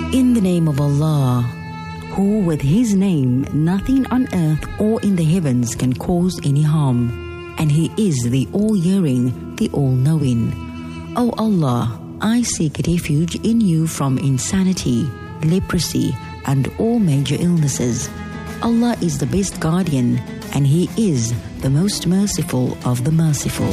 In the name of Allah, who with His name nothing on earth or in the heavens can cause any harm, and He is the all-hearing, the all-knowing. O Allah, I seek refuge in You from insanity, leprosy, and all major illnesses. Allah is the best guardian, and He is the most merciful of the merciful.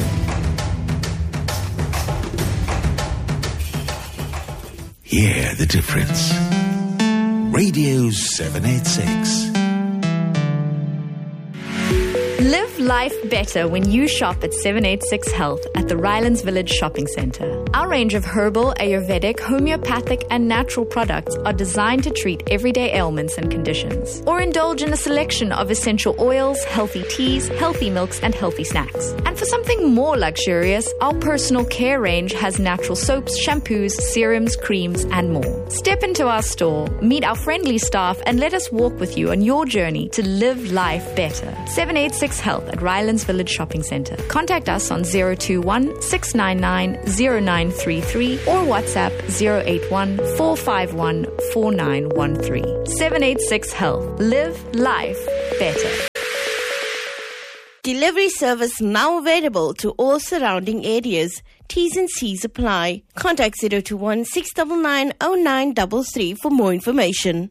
Hear the difference. Radio 786. Live life better when you shop at 786 Health at the Rylands Village Shopping Centre. Our range of herbal, Ayurvedic, homeopathic and natural products are designed to treat everyday ailments and conditions. Or indulge in a selection of essential oils, healthy teas, healthy milks and healthy snacks. And for something more luxurious, our personal care range has natural soaps, shampoos, serums, creams and more. Step into our store, meet our friendly staff and let us walk with you on your journey to live life better. 786 Health at Rylands Village Shopping Centre. Contact us on 021 699 0933 or WhatsApp 081 451 4913. 786 Health. Live life better. Delivery service now available to all surrounding areas. T's and C's apply. Contact 021 699 0933 for more information.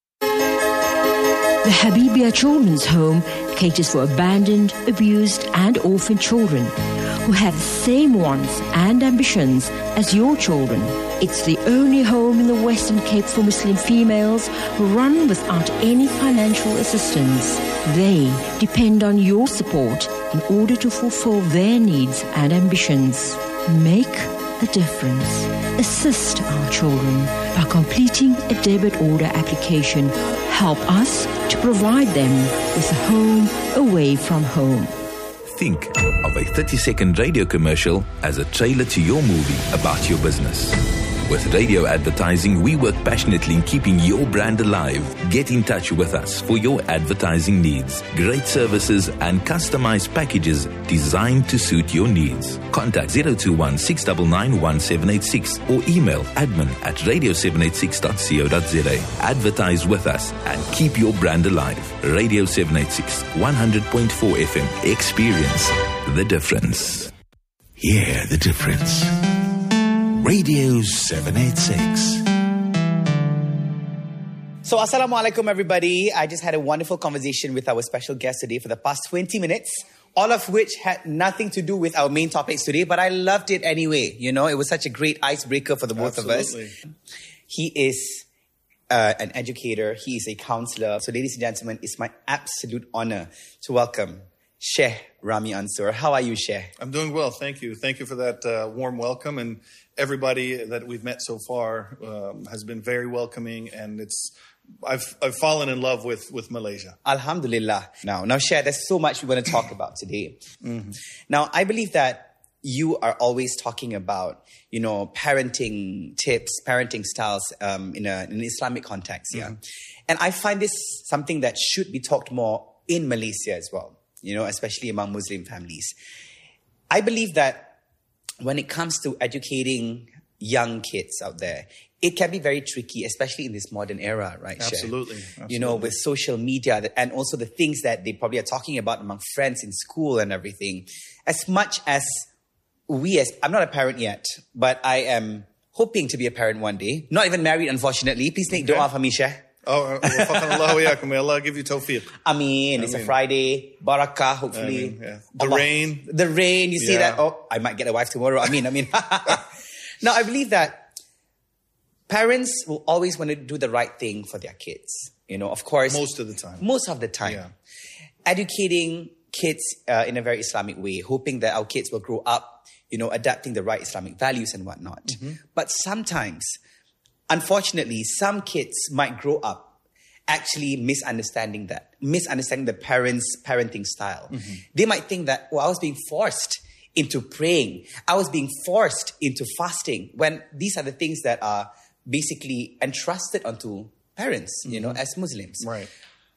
The Habibia Children's Home caters for abandoned, abused and orphaned children who have the same wants and ambitions as your children. It's the only home in the Western Cape for Muslim females run without any financial assistance. They depend on your support in order to fulfill their needs and ambitions. Make a difference. Assist our children by completing a debit order application. Help us to provide them with a home away from home. Think of a 30-second radio commercial as a trailer to your movie about your business. With radio advertising, we work passionately in keeping your brand alive. Get in touch with us for your advertising needs. Great services and customized packages designed to suit your needs. Contact 021 699 1786 or email admin@radio786.co.za. Advertise with us and keep your brand alive. Radio 786, 100.4 FM. Experience the difference. Hear the difference. Radio 786. So, assalamu alaikum, everybody. I just had a wonderful conversation with our special guest today for the past 20 minutes, all of which had nothing to do with our main topics today, but I loved it anyway. You know, it was such a great icebreaker for the both of us. He is an educator. He is a counselor. So, ladies and gentlemen, it's my absolute honor to welcome Sheikh Rami Ansur. How are you, Sheikh? I'm doing well, thank you. Thank you for that warm welcome. And everybody that we've met so far has been very welcoming. And I've fallen in love with Malaysia. Alhamdulillah. Now, Sheikh, there's so much we want to talk about today. Mm-hmm. Now, I believe that you are always talking about, you know, parenting tips, parenting styles in an Islamic context. Yeah, and I find this something that should be talked more in Malaysia as well. You know, especially among Muslim families. I believe that when it comes to educating young kids out there, it can be very tricky, especially in this modern era, right, Sheikh? Absolutely. You know, with social media and also the things that they probably are talking about among friends in school and everything. As much as I'm not a parent yet, but I am hoping to be a parent one day. Not even married, unfortunately. Please make dua for me, Sheikh. Oh, may Allah give you tawfiq. Ameen. It's a Friday. Barakah, hopefully. Yeah. The rain. The rain. You see that? Oh, I might get a wife tomorrow. Ameen. Now, I believe that parents will always want to do the right thing for their kids. You know, of course. Most of the time. Yeah. Educating kids in a very Islamic way, hoping that our kids will grow up, you know, adapting the right Islamic values and whatnot. Mm-hmm. But sometimes, unfortunately, some kids might grow up actually misunderstanding the parents' parenting style. Mm-hmm. They might think that, I was being forced into praying. I was being forced into fasting, when these are the things that are basically entrusted onto parents, you know, as Muslims. Right.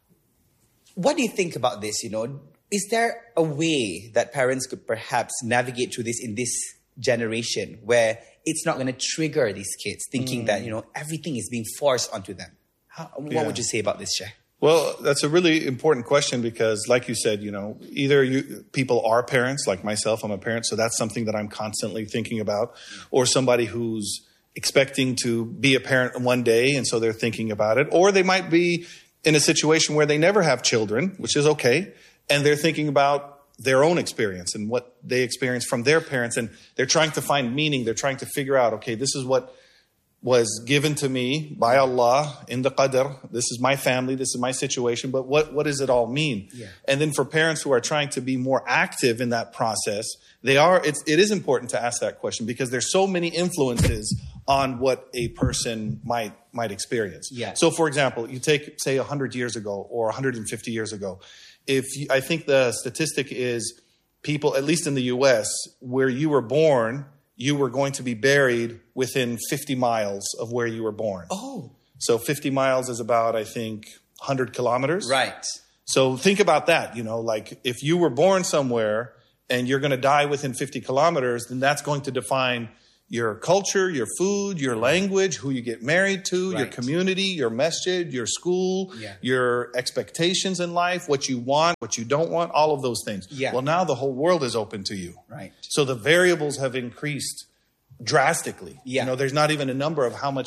What do you think about this, you know? Is there a way that parents could perhaps navigate through this in this generation where it's not going to trigger these kids thinking that, everything is being forced onto them. What would you say about this, Sheikh? Well, that's a really important question because, like you said, either people are parents, like myself, I'm a parent, so that's something that I'm constantly thinking about, or somebody who's expecting to be a parent one day, and so they're thinking about it, or they might be in a situation where they never have children, which is okay, and they're thinking about their own experience and what they experienced from their parents, and they're trying to find meaning. They're trying to figure out, okay, this is what was given to me by Allah in the qadr. This is my family. This is my situation. But what does it all mean? Yeah. And then for parents who are trying to be more active in that process, it is important to ask that question because there's so many influences on what a person might experience. Yeah. So for example, you take, say, 100 years ago or 150 years ago. I think the statistic is people, at least in the U.S., where you were born, you were going to be buried within 50 miles of where you were born. Oh. So 50 miles is about, I think, 100 kilometers. Right. So think about that, like if you were born somewhere and you're going to die within 50 kilometers, then that's going to define your culture, your food, your language, who you get married to, your community, your masjid, your school, your expectations in life, what you want, what you don't want, all of those things. Yeah. Well, now the whole world is open to you. Right. So the variables have increased drastically. Yeah. There's not even a number of how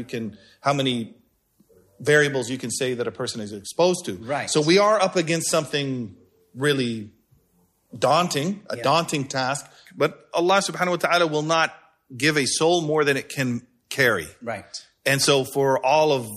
many variables you can say that a person is exposed to. Right. So we are up against something really daunting, a daunting task, but Allah subhanahu wa ta'ala will not give a soul more than it can carry. Right. And so for all of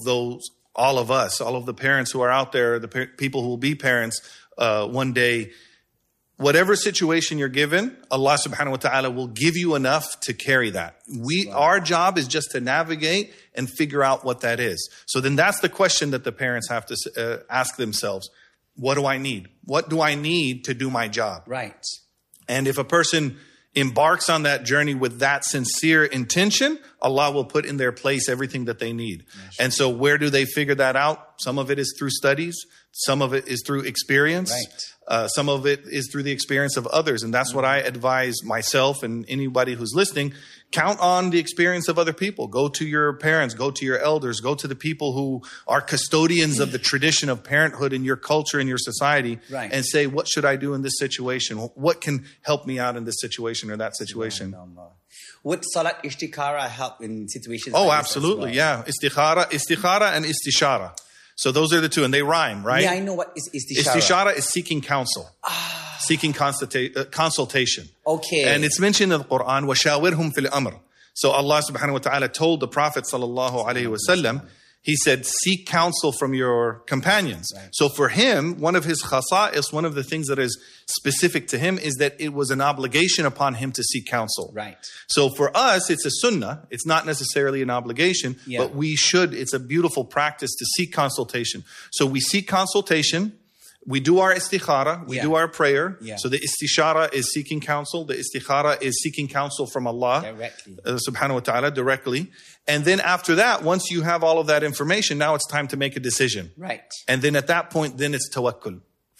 us, all of the parents who are out there, the people who will be parents one day, whatever situation you're given, Allah subhanahu wa ta'ala will give you enough to carry that. Our job is just to navigate and figure out what that is. So then that's the question that the parents have to ask themselves. What do I need? What do I need to do my job? Right. And if a person embarks on that journey with that sincere intention, Allah will put in their place everything that they need. And so where do they figure that out? Some of it is through studies. Some of it is through experience. Right. Some of it is through the experience of others. And that's what I advise myself and anybody who's listening. Count on the experience of other people. Go to your parents, go to your elders, go to the people who are custodians of the tradition of parenthood in your culture, in your society, and say, what should I do in this situation? What can help me out in this situation or that situation? Would Salat Ishtikhara help in situations like this absolutely, as well? yeah. Istikhara and istishara. So those are the two, and they rhyme, right? Yeah, I know what is istishara. Istishara is seeking counsel. Seeking consultation. Okay. And it's mentioned in the Quran, وَشَاوِرْهُمْ فِي الْأَمْرِ. So Allah subhanahu wa ta'ala told the Prophet sallallahu alayhi wa sallam, he said, seek counsel from your companions. Right. So for him, one of his khasa'is, one of the things that is specific to him is that it was an obligation upon him to seek counsel. Right. So for us, it's a sunnah. It's not necessarily an obligation, but we should. It's a beautiful practice to seek consultation. So we seek consultation. We do our istikhara, we do our prayer. Yeah. So the istishara is seeking counsel. The istikhara is seeking counsel from Allah directly. Subhanahu wa ta'ala directly. And then after that, once you have all of that information, now it's time to make a decision. Right. And then at that point, then it's tawakkul.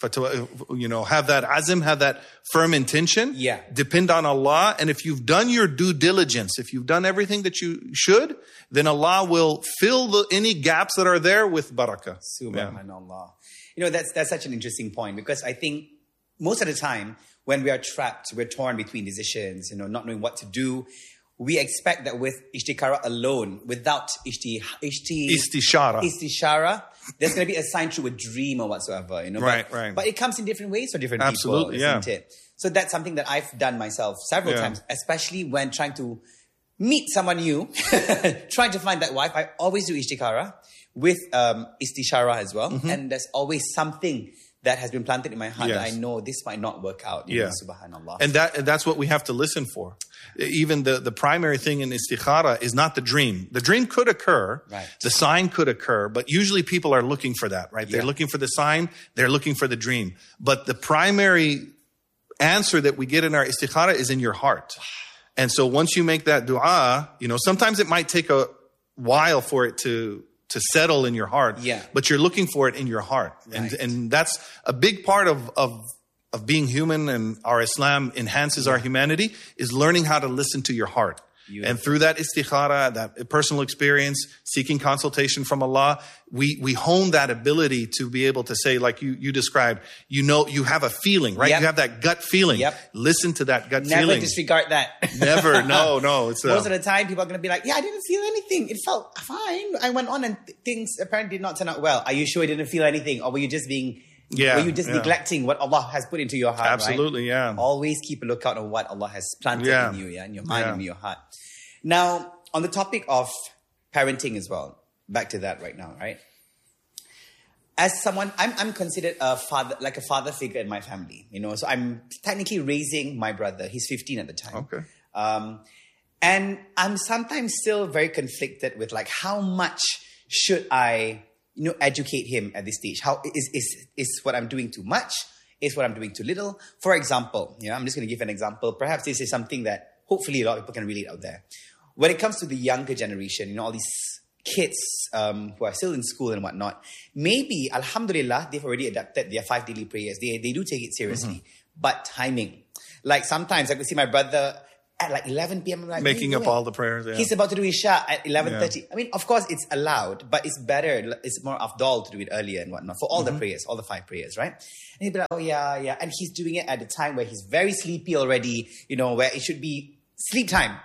Have that azm, have that firm intention. Yeah. Depend on Allah. And if you've done your due diligence, if you've done everything that you should, then Allah will fill any gaps that are there with barakah. Subhanallah. That's such an interesting point because I think most of the time when we are trapped, we're torn between decisions, not knowing what to do. We expect that with ishtikhara alone, without istishara, there's going to be a sign through a dream or whatsoever, Right. But it comes in different ways for different Absolutely, people, isn't it? So that's something that I've done myself several times, especially when trying to meet someone new, trying to find that wife. I always do ishtikhara with istishara as well. Mm-hmm. And there's always something that has been planted in my heart that I know this might not work out. Subhanallah. And that's what we have to listen for. Even the primary thing in istikhara is not the dream. The dream could occur. Right. The sign could occur. But usually people are looking for that, right? They're looking for the sign. They're looking for the dream. But the primary answer that we get in our istikhara is in your heart. And so once you make that dua, sometimes it might take a while for it to settle in your heart, but you're looking for it in your heart. Right. And that's a big part of being human, and our Islam enhances our humanity, is learning how to listen to your heart. And through that istikhara, that personal experience, seeking consultation from Allah, we hone that ability to be able to say, like you described, you have a feeling, right? Yep. You have that gut feeling. Yep. Listen to that gut Never feeling. disregard that. Never. No. It's most of the time, people are going to be like, yeah, I didn't feel anything. It felt fine. I went on and things apparently did not turn out well. Are you sure you didn't feel anything? Or were you just neglecting what Allah has put into your heart? Absolutely, right? yeah. Always keep a lookout on what Allah has planted in you, in your mind and in your heart. Now, on the topic of parenting as well, back to that right now, right? As someone, I'm considered a father figure in my family, so I'm technically raising my brother. He's 15 at the time. Okay. And I'm sometimes still very conflicted with like, how much should I, educate him at this stage? How is what I'm doing too much? Is what I'm doing too little? For example, I'm just going to give an example. Perhaps this is something that hopefully a lot of people can relate out there. When it comes to the younger generation, all these kids who are still in school and whatnot, maybe, alhamdulillah, they've already adapted their 5 daily prayers. They do take it seriously. But timing. Like sometimes I could see my brother at like 11 p.m. I'm like, making up all the prayers. Yeah. He's about to do Isha at 11:30. Yeah. I mean, of course, it's allowed, but it's better. It's more afdal to do it earlier and whatnot for all the prayers, all the 5 prayers, right? And he'd be like, oh, yeah. And he's doing it at a time where he's very sleepy already, where it should be sleep time.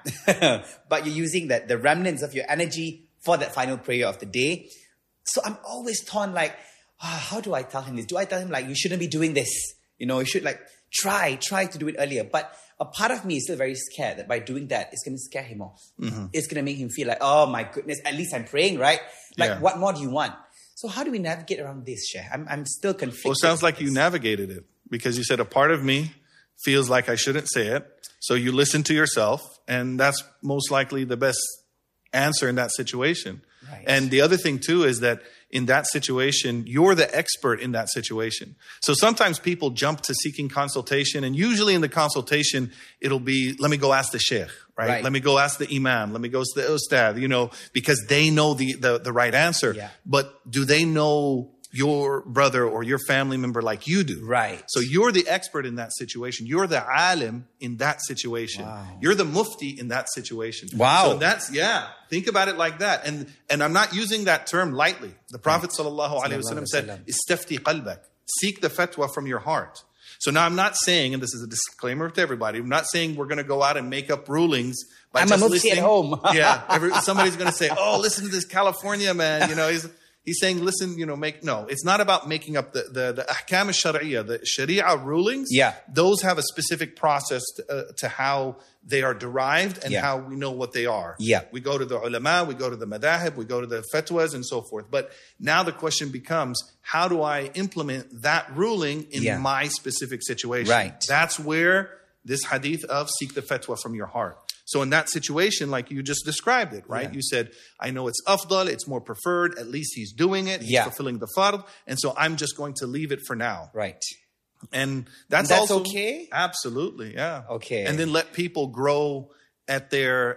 But you're using the remnants of your energy for that final prayer of the day. So I'm always torn like, how do I tell him this? Do I tell him like, you shouldn't be doing this? You should like try to do it earlier. But a part of me is still very scared that by doing that, it's going to scare him off. It's going to make him feel like, oh my goodness, at least I'm praying, right? Like, what more do you want? So how do we navigate around this, Sheikh? I'm still conflicted. Well, it sounds like you navigated it because you said a part of me feels like I shouldn't say it. So you listen to yourself, and that's most likely the best answer in that situation. Right. And the other thing too is that in that situation, you're the expert in that situation. So sometimes people jump to seeking consultation, and usually in the consultation, it'll be, let me go ask the sheikh, right? Let me go ask the imam. Let me go to the ustad, because they know the right answer. Yeah. But do they know your brother or your family member like you do? Right. So you're the expert in that situation. You're the alim in that situation. Wow. You're the mufti in that situation. Wow. So think about it like that. And I'm not using that term lightly. The Prophet sallallahu alaihi wasallam said, "Istafti qalbak." Seek the fatwa from your heart. So now I'm not saying, and this is a disclaimer to everybody, I'm not saying we're going to go out and make up rulings by I'm just a mufti listening. At home. Somebody's going to say, oh, listen to this California man, He's saying, listen, it's not about making up the ahkam al-shari'ah, the sharia rulings. Yeah. Those have a specific process to how they are derived and how we know what they are. Yeah. We go to the ulama, we go to the madahib, we go to the fatwas and so forth. But now the question becomes, how do I implement that ruling in my specific situation? Right. That's where this hadith of seek the fatwa from your heart. So in that situation, like you just described it, right? Yeah. You said, I know it's afdal, it's more preferred, at least he's doing it, he's fulfilling the fard, and so I'm just going to leave it for now. Right. And that's also okay? Absolutely, yeah. Okay. And then let people grow at their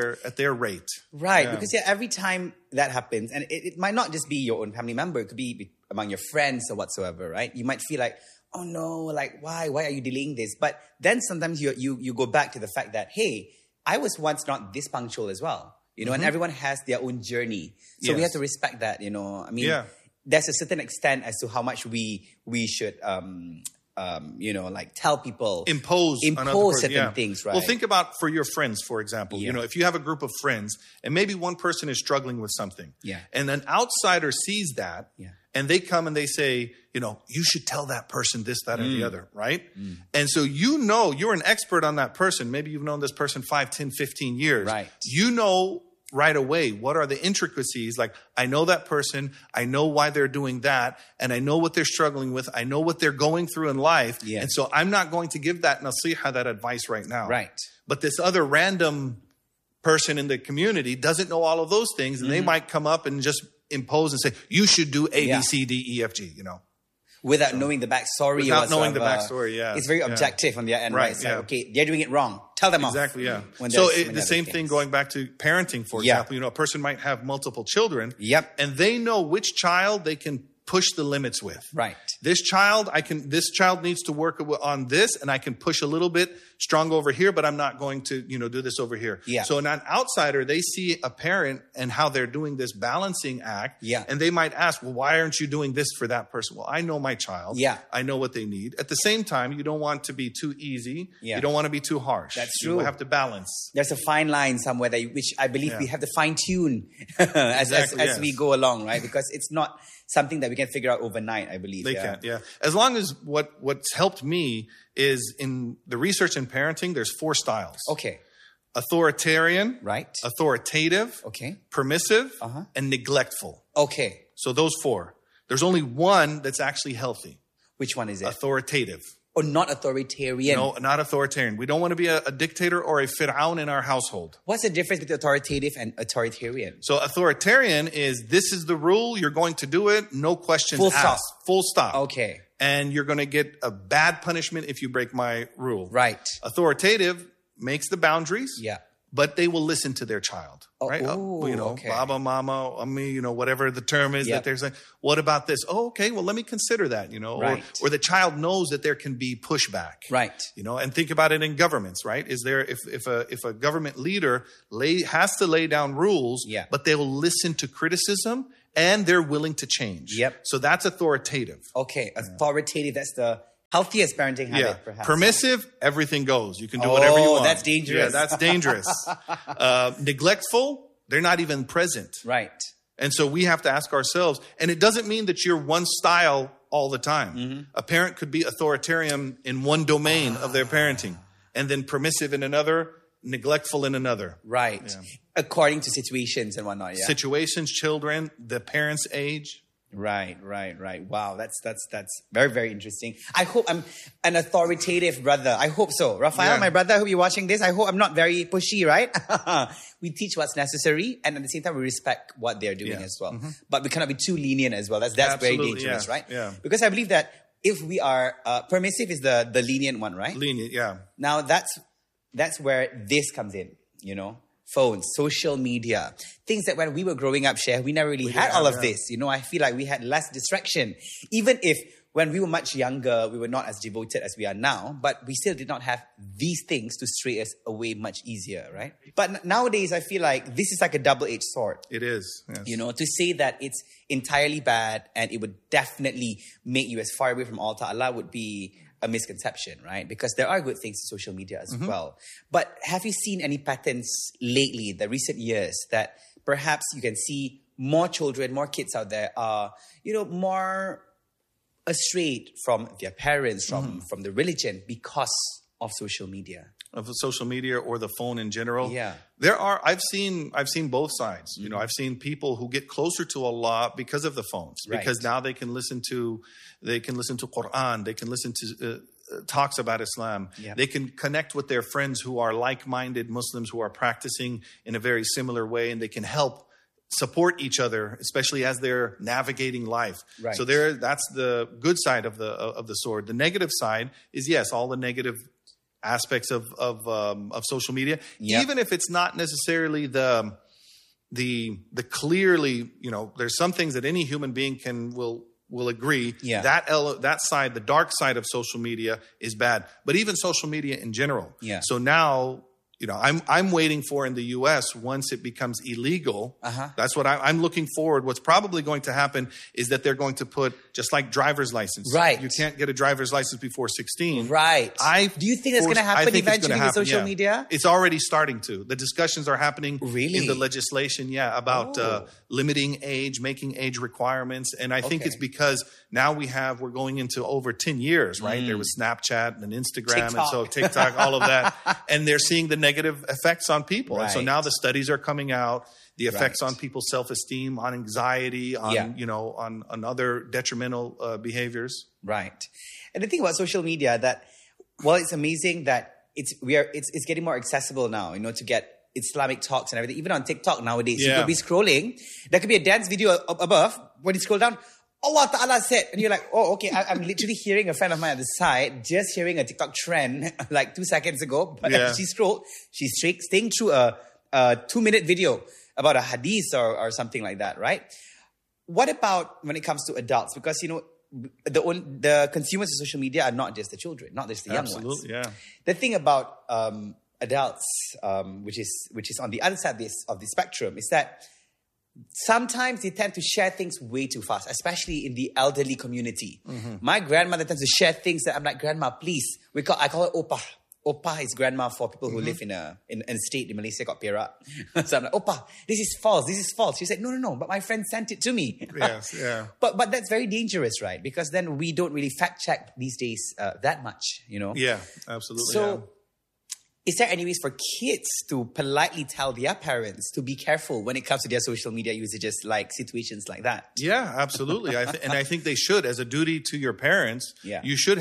rate. Right, because every time that happens, and it might not just be your own family member, it could be among your friends or whatsoever, right? You might feel like, oh no, like why are you delaying this? But then sometimes you go back to the fact that, hey, I was once not this punctual as well, and everyone has their own journey. So we have to respect that, I mean, there's a certain extent as to how much we should, like tell people. Impose certain things, right? Well, think about for your friends, for example. If you have a group of friends and maybe one person is struggling with something and an outsider sees that and they come and they say, you should tell that person this, that, or the other, right? And so you're an expert on that person. Maybe you've known this person 5, 10, 15 years. Right. You know right away what are the intricacies. Like, I know that person. I know why they're doing that. And I know what they're struggling with. I know what they're going through in life. Yeah. And so I'm not going to give that nasiha, that advice right now. Right. But this other random person in the community doesn't know all of those things. And they might come up and just impose and say, you should do A, B, C, D, E, F, G, Without knowing the backstory. Without knowing the backstory, It's very objective on the end, right? It's like, okay, they're doing it wrong. Tell them off. Exactly, yeah. So the same thing going back to parenting, for example. A person might have multiple children. Yep. And they know which child they can push the limits with. Right. This child needs to work on this, and I can push a little bit strong over here, but I'm not going to, do this over here. Yeah. So an outsider, they see a parent and how they're doing this balancing act. Yeah. And they might ask, well, why aren't you doing this for that person? Well, I know my child. Yeah. I know what they need. At the same time, you don't want to be too easy. Yeah. You don't want to be too harsh. That's You true. have to balance. There's a fine line somewhere which I believe Yeah. we have to fine tune as Exactly, we yes. go along, right? Because it's not something that we can figure out overnight, I believe. They can't, yeah. As long as what's helped me is in the research in parenting, there's 4 styles. Okay. Authoritarian, Right. authoritative, Okay. permissive, and neglectful. Okay. So those 4. There's only one that's actually healthy. Which one is it? Authoritative. Or not authoritarian? No, not authoritarian. We don't want to be a dictator or a Fir'aun in our household. What's the difference between authoritative and authoritarian? So authoritarian is, this is the rule, you're going to do it, no questions Full stop. asked. Full stop. Okay. And you're going to get a bad punishment if you break my rule. Right. Authoritative makes the boundaries. Yeah. But they will listen to their child, right? okay. Baba, mama, ummi, whatever the term is Yep. that they're saying. What about this? Oh, okay. Well, let me consider that, Right. or the child knows that there can be pushback, Right. And think about it in governments, right? Is there, if a government leader has to lay down rules, Yeah. but they will listen to criticism and they're willing to change. Yep. So that's authoritative. Okay. Authoritative, that's the healthiest parenting habit, perhaps. Permissive, everything goes. You can do whatever you want. That's dangerous. Yeah, that's dangerous. Neglectful, they're not even present. Right. And so we have to ask ourselves, and it doesn't mean that you're one style all the time. Mm-hmm. A parent could be authoritarian in one domain of their parenting, and then permissive in another, neglectful in another. Right. Yeah. According to situations and whatnot, yeah. Situations, children, the parent's age. Right. Wow, that's very, very interesting. I hope I'm an authoritative brother. I hope so. Raphael, Yeah. my brother, I hope you're watching this. I hope I'm not very pushy, right? We teach what's necessary, and at the same time, we respect what they're doing Yeah. as well. But we cannot be too lenient as well. That's very Absolutely, dangerous, yeah, right? yeah. Because I believe that if we are permissive is the lenient one, right? Lenient, yeah. Now that's where this comes in, phones, social media, things that when we were growing up, Sheh, we never really had all of this. I feel like we had less distraction. Even if when we were much younger, we were not as devoted as we are now, but we still did not have these things to stray us away much easier, right? But nowadays, I feel like this is like a double-edged sword. It is. Yes. To say that it's entirely bad and it would definitely make you as far away from Allah would be a misconception, right? Because there are good things in social media as well. But have you seen any patterns lately, the recent years, that perhaps you can see more children, more kids out there are, more astray from their parents, from the religion because of social media? Of social media or the phone in general. Yeah. I've seen both sides. I've seen people who get closer to Allah because of the phones, Right. because now they can listen to Quran, they can listen to talks about Islam. Yeah. They can connect with their friends who are like-minded Muslims who are practicing in a very similar way, and they can help support each other, especially as they're navigating life. Right. So that's the good side of the sword. The negative side is, yes, all the negative aspects of social media, Yep. even if it's not necessarily the clearly, there's some things that any human being will agree. Yeah. That side, the dark side of social media is bad, but even social media in general. Yeah. So now, I'm waiting for in the U.S. once it becomes illegal. That's what I'm looking forward. What's probably going to happen is that they're going to put, just like driver's license. Right. You can't get a driver's license before 16. Right. Do you think that's going to happen eventually with social media? It's already starting to. The discussions are happening Really? in the legislation, about limiting age, making age requirements. And I think it's because now we're going into over 10 years, right? There was Snapchat and Instagram TikTok. and so TikTok, all of that. And they're seeing the negative effects on people. And so Right. now the studies are coming out, the effects Right. on people's self-esteem, on anxiety, on, on other detrimental behaviors. Right. And the thing about social media it's amazing that it's getting more accessible now, to get Islamic talks and everything. Even on TikTok nowadays, you Yeah. could be scrolling. There could be a dance video up above. When you scroll down, Allah Ta'ala said, and you're like, oh, okay, I'm literally hearing a friend of mine at the side, just hearing a TikTok trend like 2 seconds ago. But Yeah. she's staying through a 2-minute video about a hadith or something like that, right? what about when it comes to adults? Because, the consumers of social media are not just the children, not just the young ones. Absolutely, yeah. The thing about adults, which is on the other side of the spectrum, is that sometimes they tend to share things way too fast, especially in the elderly community. Mm-hmm. My grandmother tends to share things that I'm like, Grandma, please. I call it Opa. Opa is grandma for people who live in a state in Malaysia called Perak. So I'm like, Opa, this is false. She said, no, but my friend sent it to me. Yes, yeah. But that's very dangerous, right? Because then we don't really fact check these days that much, Yeah, absolutely. So is there any ways for kids to politely tell their parents to be careful when it comes to their social media usages, like situations like that? Yeah, absolutely. I think they should, as a duty to your parents. Yeah. You should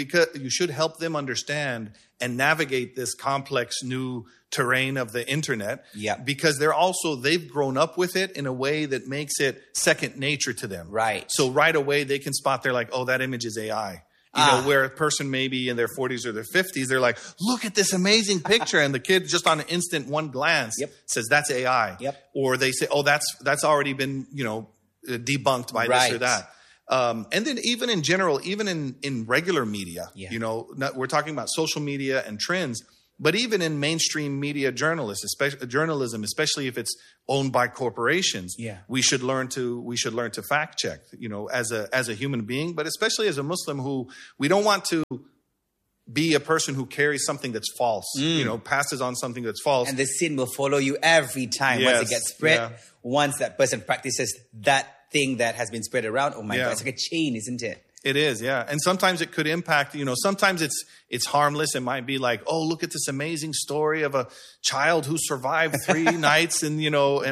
help them understand and navigate this complex new terrain of the internet. Yeah. Because they've grown up with it in a way that makes it second nature to them. Right. So right away they can spot, they're like, oh, that image is AI. Where a person maybe in their 40s or their 50s, they're like, look at this amazing picture. And the kid just on an instant, one glance says, that's AI. Yep. Or they say, oh, that's already been, debunked by this or that. And then even in general, even in regular media, we're talking about social media and trends, but even in mainstream media journalism, especially if it's owned by corporations, we should learn to fact check, as a human being, but especially as a Muslim who we don't want to be a person who carries something that's false, passes on something that's false. And the sin will follow you every time once it gets spread. Once that person practices that thing that has been spread around, oh my God, it's like a chain, isn't it? It is, yeah. And sometimes it could impact, sometimes it's harmless. It might be like, oh, look at this amazing story of a child who survived 3 nights in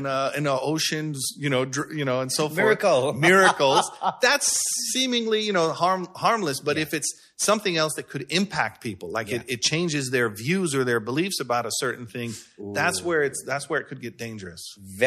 oceans, and so forth. Miracles. That's seemingly, harmless. But if it's something else that could impact people, like it changes their views or their beliefs about a certain thing, that's where it could get dangerous.